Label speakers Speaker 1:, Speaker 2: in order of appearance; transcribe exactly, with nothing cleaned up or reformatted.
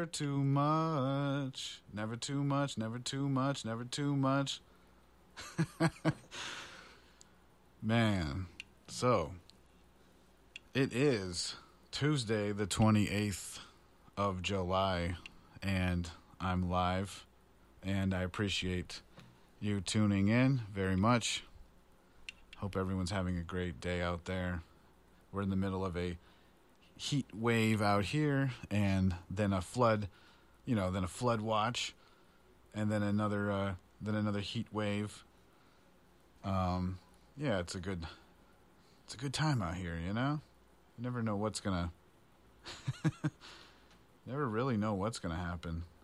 Speaker 1: Too much. Never too much, never too much, never too much. Man, so it is Tuesday, the twenty-eighth of July, and I'm live, and I appreciate you tuning in very much. Hope everyone's having a great day out there. We're in the middle of a heat wave out here, and then a flood, you know, then a flood watch, and then another, uh, then another heat wave. Um, yeah, it's a good, it's a good time out here, you know? You never know what's gonna, never really know what's gonna happen.